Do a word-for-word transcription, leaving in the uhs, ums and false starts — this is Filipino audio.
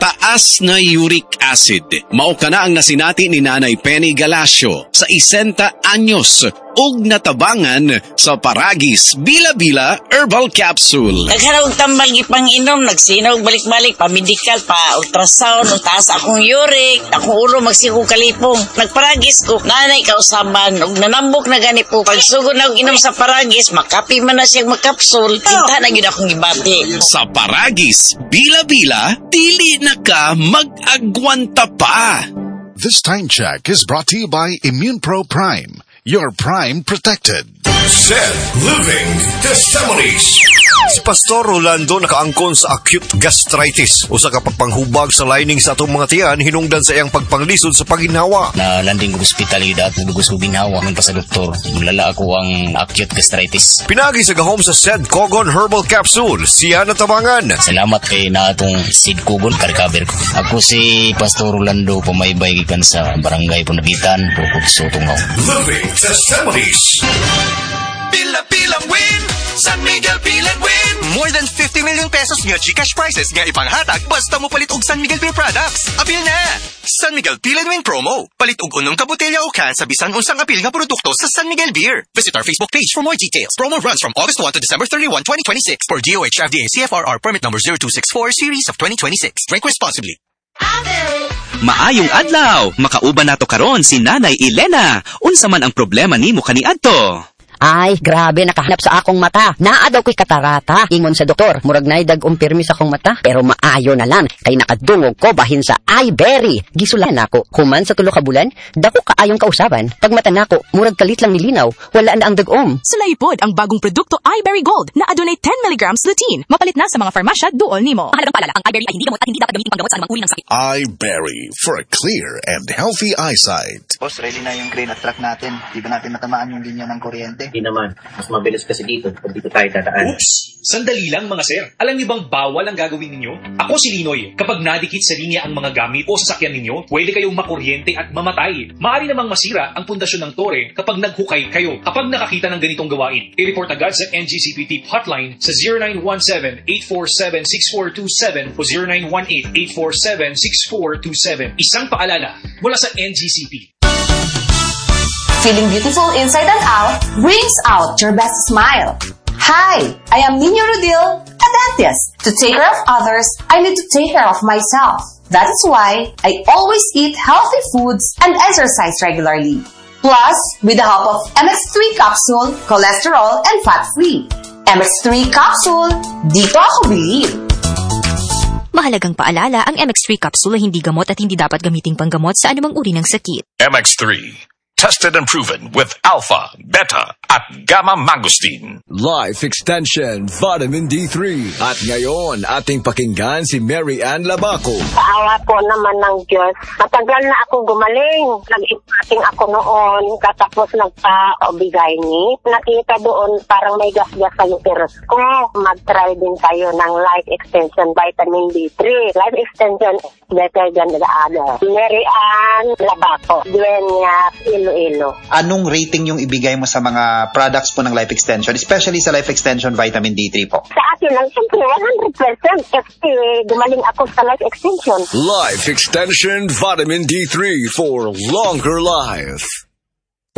mataas na uric acid. Mao kana ang nasinati ni Nanay Penny Galasio sa isenta anyos ug natabangan sa Paragis Bila-Bila Herbal Capsule. Nagharap tambal gipang inom, nagsinaw balik-balik pa medical pa ultrasound, taas akong uric, akong ulo magsiko kalipong. Nagparagis ko, nanay kausaban ug nanambok na gani po. Pagsugod na og inom sa Paragis, makapi man na siya magkapsul, kinta na gyud akong gibati. Sa Paragis Bila-Bila, dili na ka mag-agwanta pa. This time check is brought to you by Immune Pro Prime. Your Prime protected. Zed Living Testimonies. Si Pastor Rolando nakaangkon sa acute gastritis o sa kapagpanghubag sa lining sa atong mga tiyan hinungdan sa iyang pagpanglisod sa paginhawa. Na landing ko hospital ida at nagugos ko ginhawa man pa sa doktor. Mulala ako ang acute gastritis. Pinagi sa gahom sa Zed Cogon Herbal Capsule. Siya natabangan. Salamat kay na atong Zed Cogon ka-recover ko. Ako si Pastor Rolando pumaybay gikan sa barangay Punabitan, Bukod Sotungaw. Living Testimonies. Pila-pilang win! San Miguel Pilan Win! More than fifty million pesos nga Gcash prizes nga ipanghatag basta mo palit og San Miguel Beer products. Apil na! San Miguel Pilan Win promo. Palit og unong ka botelya o can sa bisan unsang apil nga produkto sa San Miguel Beer. Visit our Facebook page for more details. Promo runs from August first to December thirty-first, twenty twenty-six for D O H F D A C F R R permit number zero two six four series of twenty twenty-six. Drink responsibly. Maayong adlaw, makauban nato karon si Nanay Elena. Unsa man ang problema nimo kaniadto? Ay, grabe, nakahanap sa akong mata. Naa daw ko'y katarata. Ingon sa doktor, murag na'y dag-ong pirmi sa akong mata. Pero maayo na lang, kay nakadungog ko bahin sa iBerry. Gisulan ako, human sa tulo ka bulan, dako kaayong kausaban. Pag mata nako, murag kalit lang nilinaw, wala na ang dag-om. Sulaipod ang bagong produkto iBerry Gold na adunay ten milligrams lutein. Mapalit na sa mga farmasya duol nimo. Mahalagang paalala, ang iBerry ay hindi gamot at hindi dapat gamitin panggamot sa anumang uri ng sakit. iBerry for a clear and healthy eyesight. Boss, ready na yung crane at truck natin. Di ba natin matamaan yung linya ng kuryente? Hindi naman. Mas mabilis kasi dito pag dito tayo dadaan. Oops! Sandali lang mga sir. Alam niyo bang bawal ang gagawin ninyo? Ako si Linoy. Kapag nadikit sa linya ang mga gamit o sasakyan ninyo, pwede kayong makuryente at mamatay. Maaari namang masira ang pundasyon ng tore kapag naghukay kayo. Kapag nakakita ng ganitong gawain, i-report agad sa N G C P T hotline sa zero nine one seven, eight four seven, six four two seven o zero nine one eight, eight four seven, six four two seven. Isang paalala mula sa N G C P. Feeling beautiful inside and out brings out your best smile. Hi, I am Nino Rodil, a dentist. To take care of others, I need to take care of myself. That is why I always eat healthy foods and exercise regularly. Plus, with the help of M X three capsule, cholesterol and fat-free. M X three capsule, dito ako believe. Mahalagang paalala, ang M X three capsule ay hindi gamot at hindi dapat gamiting panggamot sa anumang uri ng sakit. M X three. Tested and proven with alpha, beta, at gamma mangosteen. Life Extension Vitamin D three. At ngayon, ating pakinggan si Mary Ann Labaco. Paawa po naman ng Diyos. Matagal na akong gumaling. Nag-ipating ako noon, katapos nagpa-obigay ni. Nakita doon parang may gas-gas sa uterus ko. Mag-try din kayo ng Life Extension Vitamin D three. Life Extension is better than the other. Mary Ann Labaco. Duenya, Iloilo. Anong rating yung ibigay mo sa mga products po ng Life Extension, especially sa Life Extension Vitamin D three po? Sa akin lang, siyempre, one hundred percent kasi gumaling ako sa Life Extension. Life Extension Vitamin D three for longer life.